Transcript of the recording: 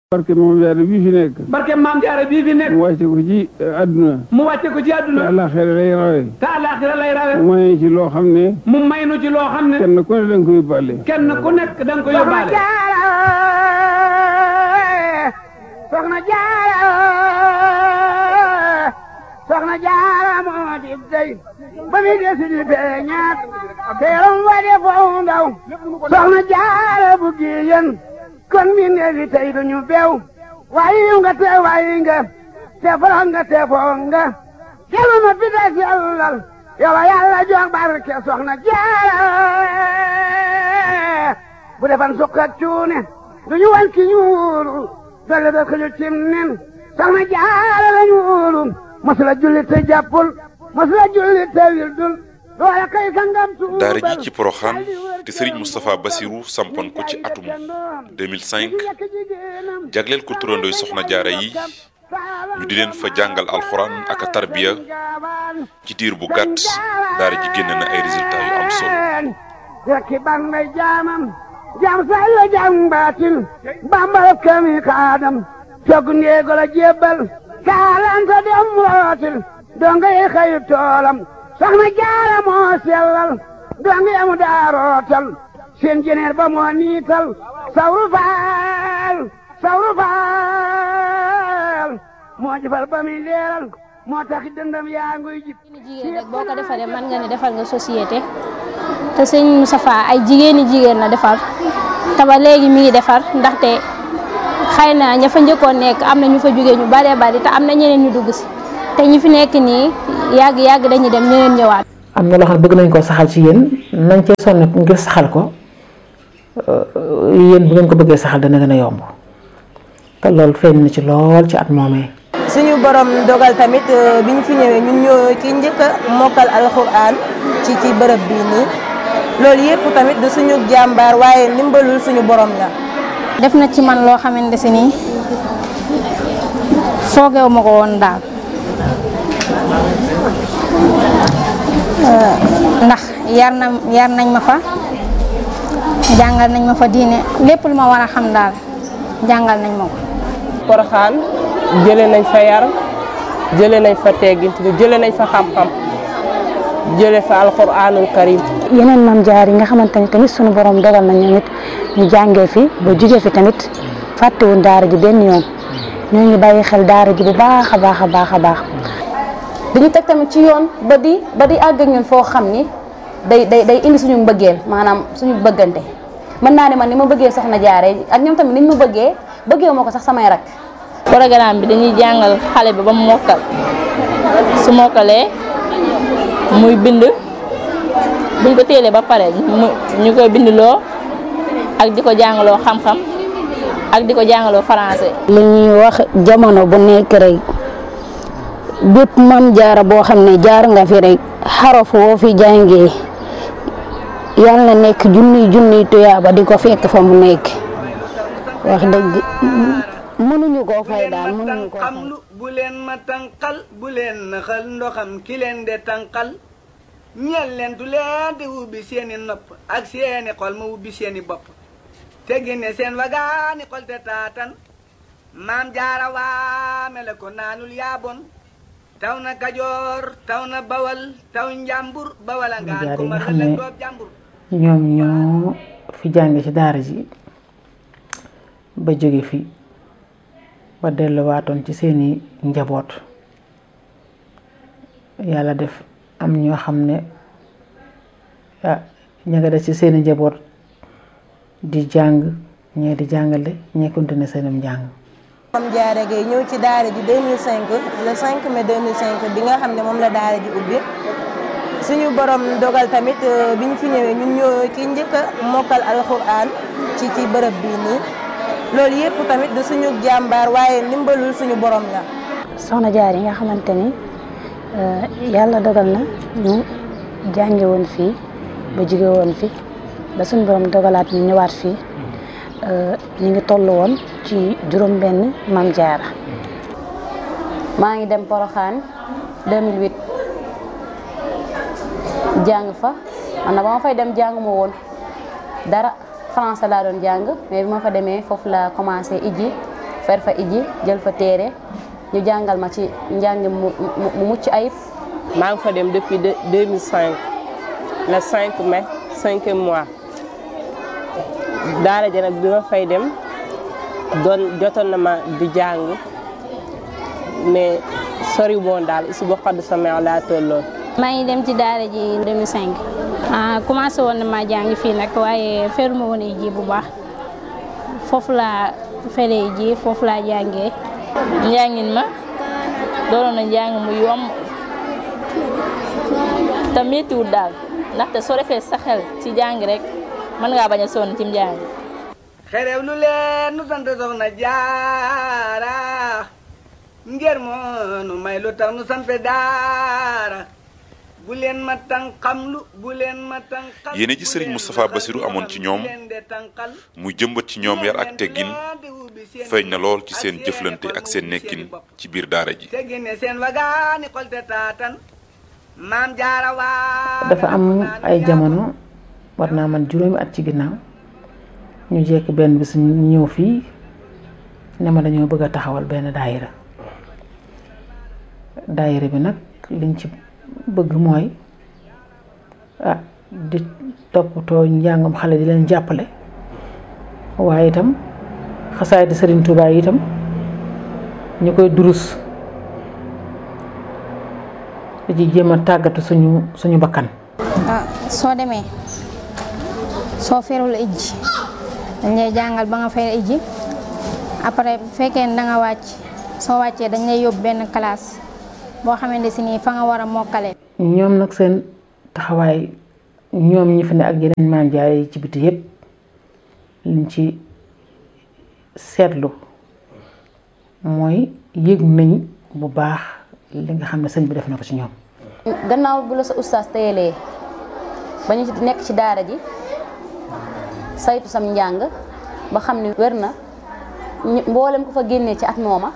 barke Maam Jaara bii fi nekk. barke Maam Jaara bii fi nekk. mu wàcce ko ci àdduna. mu wàcce ko ci àdduna. te àllaaxira lay rawe. te àllaaxira lay rawe. mu may ci loo xam ne. mu may nu ci loo xam ne. kenn ku ne da nga ko yóbbaale. kenn ku nekk da nga ko yóbbaale. Soxna Jaara Soxna Jaara moo di dey ba mi desi di feeñaat teeram wa de foo ndaw Soxna Jaara bu giyen kon mi neefi tey duñu beew waayi nga te waayi nga te forox nga te foo nga kelu ma pita sellal yow Yàlla jox barke Soxna Jaara bu defan sukka cuune duñu wan ki ñuulu dolle da xëju cim nen Soxna Jaara la ñuulu masula julli te jàppul masula julli te wildul loola kay sangam tuubal daara ji ci Porokhane te Serigne Moustapha Bassirou sampoon ko ci atum 2005 jagleel ko turandooy Soxna Jaara yi ñu di leen fa jàngal alxuraan ak a tarbiya ci diir bu gàtt daara ji génn na ay résultats yu am solo. rekki ban may jaamam jaam say la jaam baatin bambal kami kaadam togg ndeego la jébbal kaalanta dem rootil donga yi xëyu toolam Soxna Jaara moo sellal donga yamu daa rootal seen jeneer ba moo niital sawru faal moo jëfal ba muy leeral moo tax dëndam yaa nguy jib jigéen rek boo ko defaree mën nga ne defal nga société te sëñ Moustapha ay jigéen la defar te ba léegi mi ngi defar ndaxte xëy na ña fa njëkkoon nekk am na ñu fa jógee ñu bari te am na ñeneen ñu dugg si te ñi fi nekk nii yàgg dañuy dem ñeneen ñëwaat. am na loo xam ne bëgg nañ koo saxal ci yéen nañ cee sonn ngir saxal ko yéen bu ngeen ko bëggee saxal dana gën a yomb te loolu feeñ na ci lool ci at moomee. suñu borom dogal tamit bi ñu fi ñëwee ñun ñoo ki njëkk a mokkal alxuraan ci bërëb bii nii loolu yëpp tamit du suñu jàmbaar waaye ndimbalul suñu borom la. def na ci man loo xamante si nii foogeewu ma ko woon daal ndax yar nañ ma fa jàngal nañ ma fa diine lépp lu ma war a xam daal jàngal nañ ma ko. Porokhane jëlee nañ fa yar jëlee nañ fa teggin jëlee nañ fa xam-xam jëlee fa alxuraanul karim. yeneen Maam Jaara yi nga xamante ni tamit sunu borom dogal na ñoom it ñu jàngee fi ba jugee fi tamit fàttewuñ daara ji benn yoon ñoo ngi bàyyi xel daara ji bu baax a baax. dañu teg tamit ci yoon ba di àgg ak ñun foo xam ni day indi suñu mbëggeel maanaam suñu bëggante mën naa ne man ni ma bëggee Soxna Jaara ak ñoom tamit niñ ma bëggee moo ko sax samay rak. programme bi dañuy jàngal xale bi ba mu mokkal su mokkalee muy bind buñ ko téelee ba pare ñu koy bindloo ak di ko jàngaloo xam-xam ak di ko jàngaloo français. li ñuy wax jamono bu nekk rek bépp Maam Jaara boo xam ne jaar nga fi rek xaraf woo fi jàngee yàlla na nekk junniy tuyaaba di ko fekk fa mu nekk wax dëgg mënuñu koo fay daal mënuñu koo fay. bu leen ma tànqal bu leen naxal ndoxam ki leen de tànqal ñeel leen tu leen di ubbi seeni nopp ak seeni xol ma ubbi seeni bopp te génne seen wagaani xol te taatan Maam Jaara waame la ko naanul yaabon taw na Kajoor taw na Bawal taw Njàmbur Bawal a ngaan ko ma la doob Njàmbur. ñoom ñoo fi jànge ci daara ji ba jóge fi ba delluwaatoon ci seeni njaboot yàlla def am ñoo xam ne ña nga def ci seeni njaboot di jàng ñee di jàngale ñee continuer seenum njàng. Maam Jaara Gaye ñëw ci daara ji 2005 le 5 mai 2005 bi nga xam ne moom la daara ji ubbi suñu borom dogal tamit bi ñu fi ñëwee ñun ñoo ki njëkk a mokkal alxuraan ci bërëb bii nii loolu yëpp tamit du suñu jàmbaar waaye ndimbalul suñu borom la. Soxna Jaara yi nga xamante ni yàlla dogal na ñu jànge woon fii ba jóge woon fi ba suñu borom dogalaat ñu ñëwaat fii ñu ngi toll woon ci juróom-benn Maam Jaara. maa ngi dem Porokhane 2008 jàng fa man na ba ma fay dem jàng ma woon dara français laa doon jàng mais bi ma fa demee foofu la commencé ijji fer fa iji jël fa téere ñu jàngal ma ci njàng mu mucc ayib. maa ngi fa dem depuis 2005 le 5 mai 5e mois daara ja nag bi ma fay dem jotoon na ma di jàng mais sori woon daal isu ba xadd sama laa tolloon. maa ngi dem ci daara ji 2005 commencé woon na maa jàng fii nag waaye feruma woon ji bu baax foofu laa feree ji foofu laa jàngee. njàngin ma doonoon na njàng mu yomb te méttiwul daal ndaxte soo defee sa xel ci jàng rek mën ngaa bañ a sonn ci njàng. xerew lu leen nu sant soxna jaara ngir moo nu may lu tax nu sant daara bu leen ma tànqamlu bu leen ma tànqal. yéene ji Serigne Moustapha Bassirou amoon ci ñoom muy jëmbat ci ñoom yar ak teggin feeñ na lool ci seen jëflante ak seen nekkin ci biir daara ji. dafa am ay jamono war naa man juróomi at ci ginnaaw ñu jekk benn bis ñu ñëw fii ne ma dañoo bëgg a taxawal benn daayira bi nag liñ ci bëgg mooy di toppatoo njàngam xale di leen jàppale waaye itam xasaay di Serigne Touba itam ñu koy durus di jéem a tàggatu suñu bakkan. soo demee soo ferul ijji dañ lay jàngal ba nga fer ijji après bu fekkee ne da nga wàcc soo wàccee dañ lay yóbbu benn classe boo xamante si nii fa nga war a mokkale. ñoom nag seen taxawaay ñoom ñi fi ne ak yeneen maam jaay ci biti yépp liñ ci seetlu mooy yëg nañ bu baax li nga xam ne sëñ bi def na ko ci ñoom. gannaaw bu la sa ustaas teyelee ba ñu nekk ci daara ji saytu sam njàng ba xam ne wér na mboolem ko fa génnee ci at mooma